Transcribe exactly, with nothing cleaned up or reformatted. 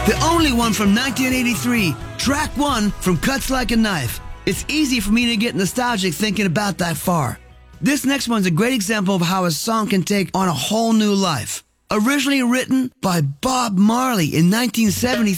The only one from nineteen eighty-three, track one from Cuts Like a Knife. It's easy for me to get nostalgic thinking about that far. This next one's a great example of how a song can take on a whole new life. Originally written by Bob Marley in nineteen seventy-three,